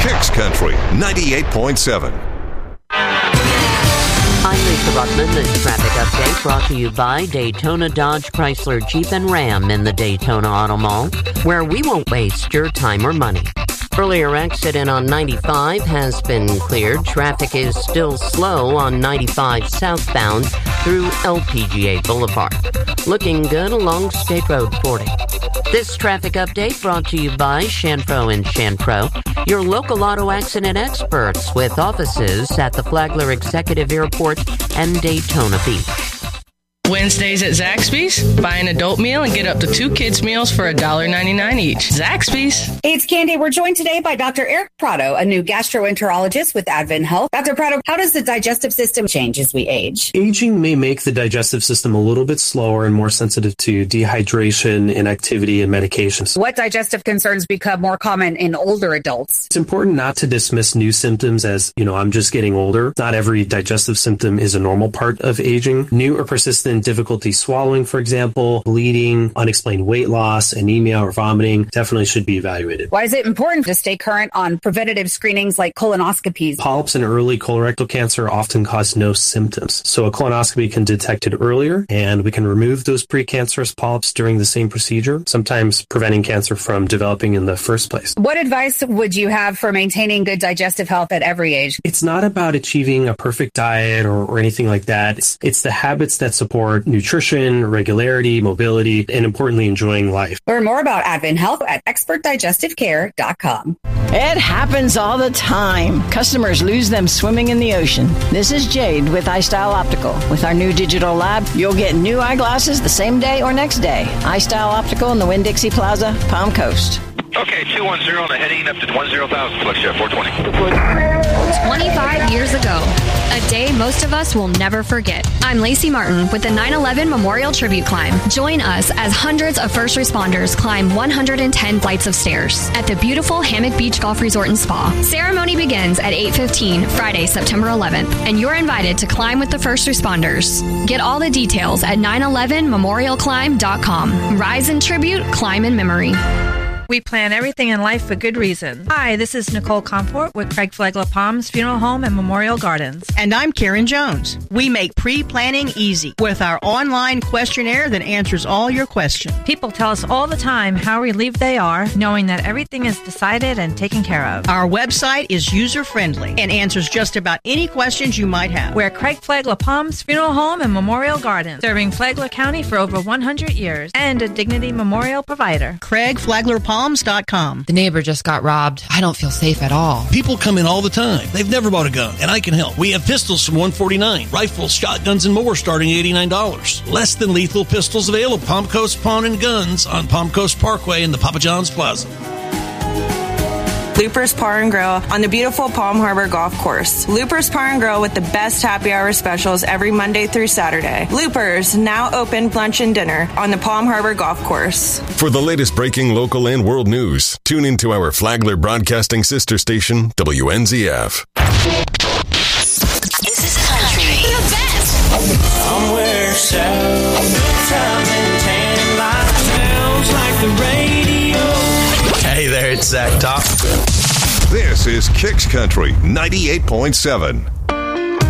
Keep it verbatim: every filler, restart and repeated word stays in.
Kicks Country ninety-eight point seven. I'm Lisa Ruckman. This traffic update brought to you by Daytona Dodge Chrysler Jeep and Ram in the Daytona Auto Mall, where we won't waste your time or money. Earlier accident on ninety-five has been cleared. Traffic is still slow on ninety-five southbound through L P G A Boulevard. Looking good along State Road forty. This traffic update brought to you by Shanpro and Shanpro, your local auto accident experts with offices at the Flagler Executive Airport and Daytona Beach. Wednesdays at Zaxby's. Buy an adult meal and get up to two kids' meals for one dollar ninety-nine each. Zaxby's. Hey, it's Candy. We're joined today by Doctor Eric Prado, a new gastroenterologist with Advent Health. Doctor Prado, how does the digestive system change as we age? Aging may make the digestive system a little bit slower and more sensitive to dehydration, inactivity, and medications. What digestive concerns become more common in older adults? It's important not to dismiss new symptoms as, you know, I'm just getting older. Not every digestive symptom is a normal part of aging. New or persistent difficulty swallowing, for example, bleeding, unexplained weight loss, anemia, or vomiting definitely should be evaluated. Why is it important to stay current on preventative screenings like colonoscopies? Polyps and early colorectal cancer often cause no symptoms, so a colonoscopy can detect it earlier, and we can remove those precancerous polyps during the same procedure, sometimes preventing cancer from developing in the first place. What advice would you have for maintaining good digestive health at every age? It's not about achieving a perfect diet or, or anything like that. It's, it's the habits that support nutrition, regularity, mobility, and importantly, enjoying life. Learn more about Advent Health at expert digestive care dot com. It happens all the time. Customers lose them swimming in the ocean. This is Jade with iStyle Optical. With our new digital lab, you'll get new eyeglasses the same day or next day. iStyle Optical in the Winn-Dixie Plaza, Palm Coast. Okay, two one zero and heading up to ten thousand, flex jet four twenty. twenty-five years ago, a day most of us will never forget. I'm Lacey Martin with the nine eleven Memorial Tribute Climb. Join us as hundreds of first responders climb one hundred ten flights of stairs at the beautiful Hammock Beach Golf Resort and Spa. Ceremony begins at eight fifteen, Friday, September eleventh, and you're invited to climb with the first responders. Get all the details at nine eleven memorial climb dot com. Rise in tribute, climb in memory. We plan everything in life for good reason. Hi, this is Nicole Comport with Craig Flagler Palms Funeral Home and Memorial Gardens. And I'm Karen Jones. We make pre-planning easy with our online questionnaire that answers all your questions. People tell us all the time how relieved they are knowing that everything is decided and taken care of. Our website is user-friendly and answers just about any questions you might have. We're Craig Flagler Palms Funeral Home and Memorial Gardens, serving Flagler County for over one hundred years and a Dignity Memorial provider. Craig Flagler Palms dot com. The neighbor just got robbed. I don't feel safe at all. People come in all the time. They've never bought a gun, and I can help. We have pistols from one forty-nine, rifles, shotguns, and more starting at eighty-nine dollars. Less than lethal pistols available. Palm Coast Pawn and Guns on Palm Coast Parkway in the Papa John's Plaza. Loopers Bar and Grill on the beautiful Palm Harbor Golf Course. Loopers Bar and Grill with the best happy hour specials every Monday through Saturday. Loopers, now open lunch and dinner on the Palm Harbor Golf Course. For the latest breaking local and world news, tune into our Flagler Broadcasting sister station, W N Z F. This is country. The best. Somewhere south, time and tan line sounds like the radio. Hey there, it's Zach Top. This is Kicks Country ninety-eight point seven.